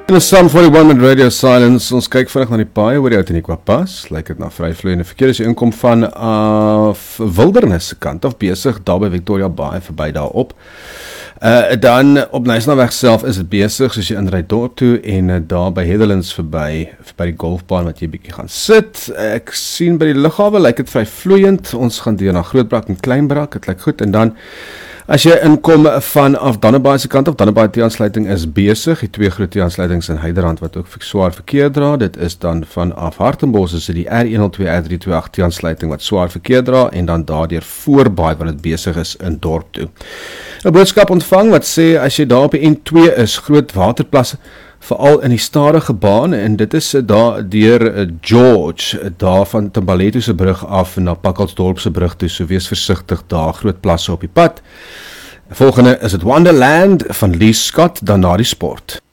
In 'n Sun 41 met Radio Silence, ons kyk vinnig na die paai oor die Outeniqua Pas. Lyk dit na vryvloeiende verkeer as jy inkom van Wildernis se kant af besig daar by Victoria Bay verby daarop. Dan op Nysnaweg self is dit besig soos jy inry dorp toe en daar by Heatherlands verby die golfbaan wat jy bietjie gaan sit. Ek sien by die lughawe lyk dit vry vloeiend. Ons gaan deur na Grootbrak en Kleinbrak. Dit lyk goed en dan as jy inkom vanaf Dannebaai se kant af, Dannebaai T-aansluiting is besig, die twee groot T-aansluitings in Hyderrand wat ook swaar verkeer dra, dit is dan vanaf Hartenbos is dit die R102, R328 T-aansluiting wat swaar verkeer dra, en dan daardeur Voorbaai wat dit besig is in dorp toe. 'n boodskap ontvang wat sê, as jy daar op die N2 is, groot waterplasse, veral in die stadige baan, en dit is daar deur George, daar van Timbaletto se brug af na Pakkalsdorp se brug toe, so wees versigtig daar, groot plasse op die pad. Volgende is het Wonderland van Lee Scott, dan na die sport.